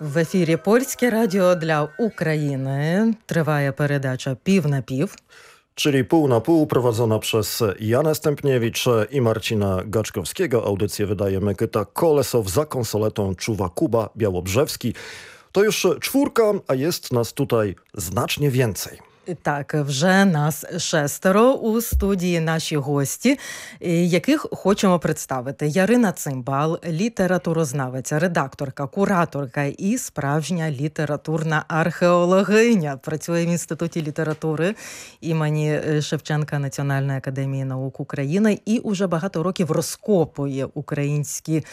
В ефірі Польське радіо для України. Триває передача «Пів на пів». Czyli pół na pół, prowadzona przez Janę Stępniewicz i Marcina Gaczkowskiego. Audycję wydaje Mykyta Kolesow, za konsoletą czuwa Kuba Białobrzewski. To już czwórka, a jest nas tutaj znacznie więcej. Так, вже нас 6 у студії наші гості, яких хочемо представити. Ярина Цимбал, літературознавиця, редакторка, кураторка і справжня літературна археологиня. Працює в Інституті літератури імені Шевченка Національної академії наук України і уже багато років розкопує українські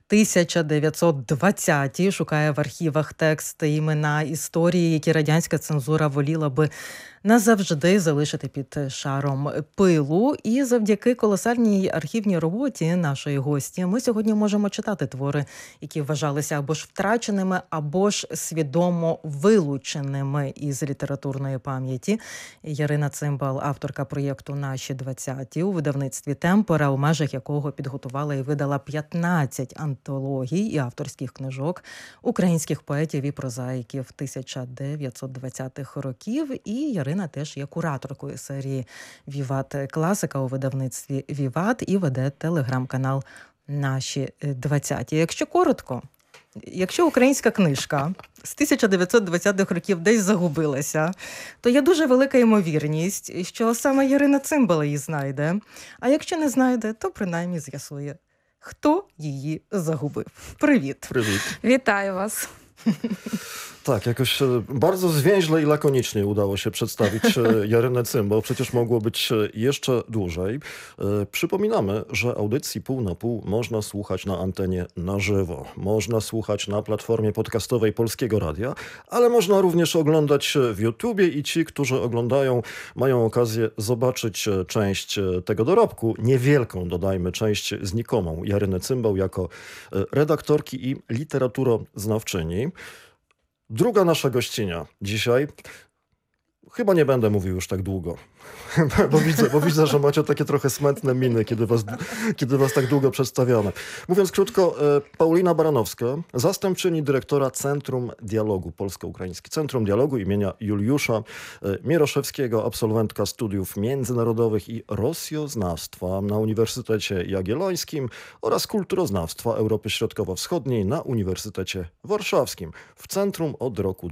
1920-ті, шукає в архівах тексти, імена, історії, які радянська цензура воліла би назавжди залишити під шаром пилу. І завдяки колосальній архівній роботі нашої гості ми сьогодні можемо читати твори, які вважалися або ж втраченими, або ж свідомо вилученими із літературної пам'яті. Ярина Цимбал, авторка проєкту «Наші 20-ті» у видавництві «Темпора», у межах якого підготувала і видала 15 антологій і авторських книжок українських поетів і прозаїків 1920-х років. І Ярина теж є кураторкою серії «Віват Класика» у видавництві «Віват» і веде телеграм-канал «Наші 20-ті». Якщо коротко, якщо українська книжка з 1920-х років десь загубилася, то є дуже велика ймовірність, що саме Ярина Цимбал її знайде. А якщо не знайде, то принаймні з'ясує, хто її загубив. Привіт. Привіт. Witaję was. Tak, jakoś bardzo zwięźle i lakonicznie udało się przedstawić Jarynę Cymbał. Przecież mogło być jeszcze dłużej. Przypominamy, że audycji Pół na Pół można słuchać na antenie na żywo. Można słuchać na platformie podcastowej Polskiego Radia, ale można również oglądać w YouTubie i ci, którzy oglądają, mają okazję zobaczyć część tego dorobku, niewielką, dodajmy, część znikomą Jaryny Cymbał jako redaktorki i literaturoznawczyni. Druga nasza gościnia dzisiaj, chyba nie będę mówił już tak długo, bo widzę, że macie takie trochę smętne miny, kiedy was tak długo przedstawiamy. Mówiąc krótko, Paulina Baranowska, zastępczyni dyrektora Centrum Dialogu Polsko-Ukraiński. Centrum Dialogu imienia Juliusza Mieroszewskiego, absolwentka studiów międzynarodowych i rosjoznawstwa na Uniwersytecie Jagiellońskim oraz kulturoznawstwa Europy Środkowo-Wschodniej na Uniwersytecie Warszawskim. W centrum od roku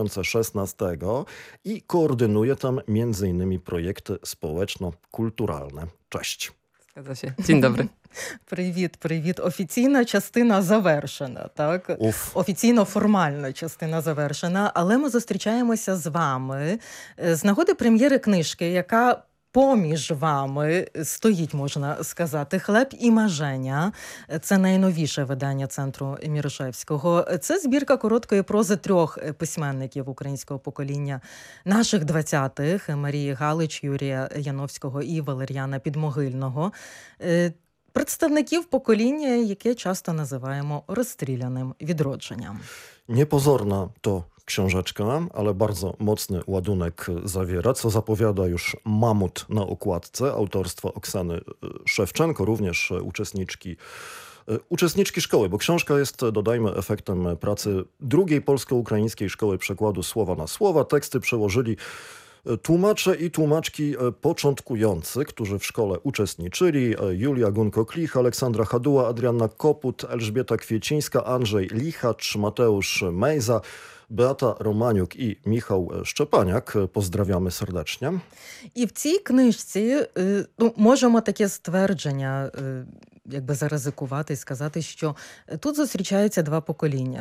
2016 i koordynuje tam m.in. projekty społeczno-kulturalne. Cześć. Zgadza się. Dzień dobry. Привіт. Офіційна частина завершена, так? Офіційно формальна частина завершена, але ми зустрічаємося з вами з нагоди прем'єри книжки, яка поміж вами стоїть, можна сказати, «Хлеб і маженя». Це найновіше видання Центру Мірошевського. Це збірка короткої прози 3 письменників українського покоління наших 20-х – Марії Галич, Юрія Яновського і Валер'яна Підмогильного. Представників покоління, яке часто називаємо розстріляним відродженням. Niepozorna to książeczka, ale bardzo mocny ładunek zawiera, co zapowiada już Mamut na okładce, autorstwa Oksany Szewczenko, również uczestniczki szkoły, bo książka jest, dodajmy, efektem pracy drugiej polsko-ukraińskiej szkoły przekładu słowa na słowa. Teksty przełożyli tłumacze i tłumaczki początkujący, którzy w szkole uczestniczyli: Julia Gunko-Klich, Aleksandra Haduła, Adrianna Koput, Elżbieta Kwiecińska, Andrzej Lichacz, Mateusz Mejza, Beata Romaniuk і Міхал Szczepaniak. Поздравляємо сердечно. І в цій книжці можемо таке ствердження якби заризикувати і сказати, що тут зустрічаються 2 покоління.